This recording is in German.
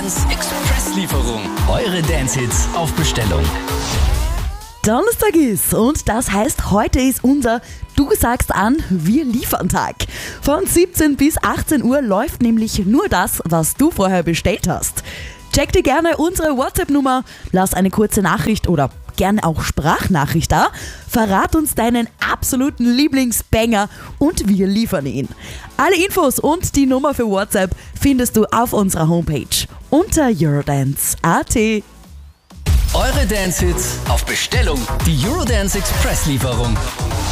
Eurodance Expresslieferung. Eure Dance-Hits auf Bestellung. Donnerstag ist und das heißt, heute ist unser Du sagst an, wir liefern Tag. Von 17 bis 18 Uhr läuft nämlich nur das, was du vorher bestellt hast. Check dir gerne unsere WhatsApp-Nummer, lass eine kurze Nachricht oder gerne auch Sprachnachricht da, verrat uns deinen absoluten Lieblingsbanger und wir liefern ihn. Alle Infos und die Nummer für WhatsApp findest du auf unserer Homepage unter Eurodance.at. Eure Dance-Hits auf Bestellung. Die Eurodance Expresslieferung.